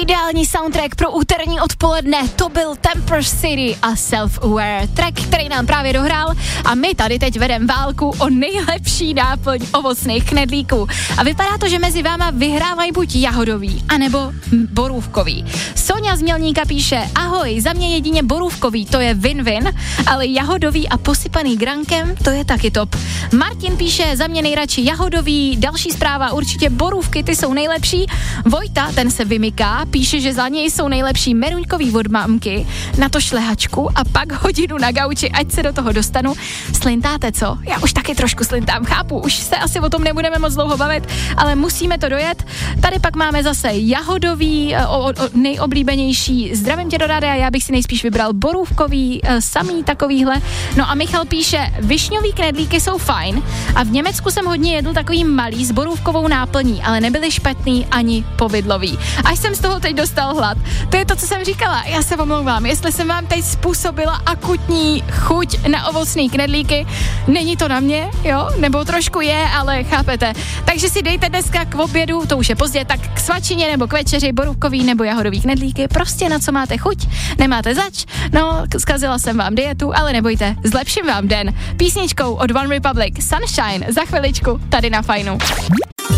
Ideální soundtrack pro úterní odpoledne, to byl Temper City a Self-Aware, track, který nám právě dohrál a my tady teď vedeme válku o nejlepší náplň ovocných knedlíků. A vypadá to, že mezi váma vyhrávají buď jahodový, anebo borůvkový. Sonja z Mělníka píše, ahoj, za mě jedině borůvkový, to je win-win, ale jahodový a posypaný grankem, to je taky top. Martin píše, za mě nejradši jahodový, další zpráva, určitě borůvky, ty jsou nejlepší. Vojta, ten se vymyká, píše, že za něj jsou nejlepší meruňkový od mámky, na to šlehačku a pak hodinu na gauči, ať se do toho dostanu. Slintáte, co? Já už taky trošku slintám, chápu, už se asi o tom nebudeme moc dlouho bavit, ale musíme to dojet. Tady pak máme zase jahodový, nejoblíbenější. Zdravím tě do rádia, já bych si nejspíš vybral borůvkový, samý takovýhle. No a Michal píše, višňový knedlíky jsou fajn a v Německu jsem hodně jedl takový malý s borůvkovou náplní, ale nebyly špatný ani povidlový. Až jsem z toho teď dostal hlad. To je to, co jsem říkala, já se omlouvám, jestli jsem vám teď způsobila akutní chuť na ovocný knedlíky, není to na mě, jo, nebo trošku je, ale chápete. Takže si dejte dneska k obědu, to už je pozdě, tak k svačině nebo k večeři borůvkový nebo jahodový knedlíky, prostě na co máte chuť, nemáte zač, no, zkazila jsem vám dietu, ale nebojte, zlepším vám den. Písničkou od One Republic Sunshine za chviličku tady na Fajnu.